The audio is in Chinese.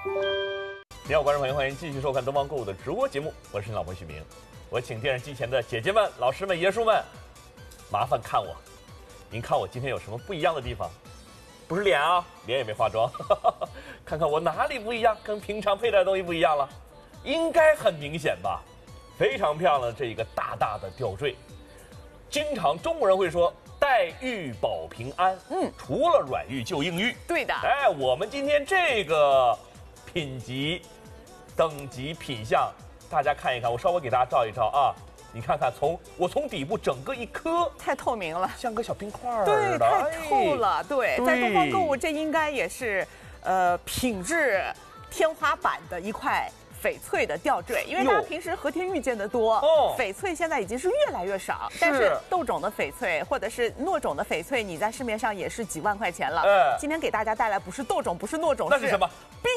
你好，观众朋友，欢迎继续收看东方购物的直播节目，我是你老朋友许明。我请电视机前的姐姐们、老师们、爷叔们，麻烦看我，您看我今天有什么不一样的地方？不是脸啊，脸也没化妆，看看我哪里不一样，跟平常佩戴的东西不一样了，应该很明显吧？非常漂亮的这一个大大的吊坠，经常中国人会说黛玉保平安，除了软玉就硬玉。 对的。 哎，我们今天这个品级、等级、品相，大家看一看，我稍微给大家照一照啊。你看看，我从底部整个一颗， 太透明了， 像个小冰块儿对， 的， 太透了。对，在东方购物，这应该也是品质天花板的一块翡翠的吊坠，因为大家平时和田玉见得多，翡翠现在已经是越来越少，但是豆种的翡翠或者是糯种的翡翠，你在市面上也是几万块钱了。今天给大家带来不是豆种，不是糯种， 那是什么？ 冰